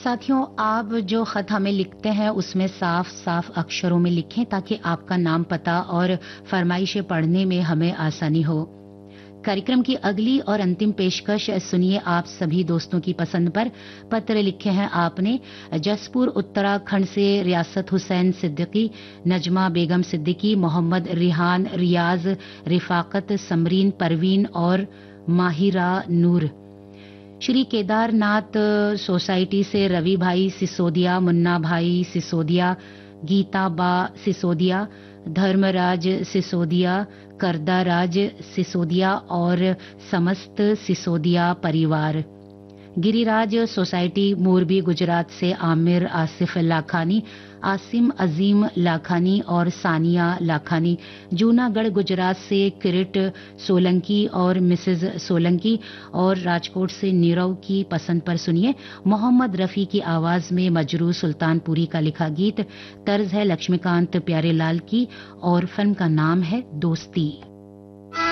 साथियों, आप जो खत हमें लिखते हैं उसमें साफ साफ अक्षरों में लिखें ताकि आपका नाम, पता और फरमाइशें पढ़ने में हमें आसानी हो। कार्यक्रम की अगली और अंतिम पेशकश सुनिए आप सभी दोस्तों की पसंद पर। पत्र लिखे हैं आपने जसपुर उत्तराखंड से रियासत हुसैन सिद्दीकी, नजमा बेगम सिद्दीकी, मोहम्मद रिहान, रियाज, रिफाकत, समरीन, परवीन और माहिरा नूर। श्री केदारनाथ सोसाइटी से रवि भाई सिसोदिया, मुन्ना भाई सिसोदिया, गीता बा सिसोदिया, धर्मराज सिसोदिया, करदाराज सिसोदिया और समस्त सिसोदिया परिवार। गिरिराज सोसाइटी मोरबी गुजरात से आमिर आसिफ लाखानी, आसिम अजीम लाखानी और सानिया लाखानी। जूनागढ़ गुजरात से किरीट सोलंकी और मिसेज सोलंकी और राजकोट से नीरव की पसंद पर सुनिए मोहम्मद रफी की आवाज में मजरू सुल्तानपुरी का लिखा गीत। तर्ज है लक्ष्मीकांत प्यारेलाल की और फिल्म का नाम है दोस्ती।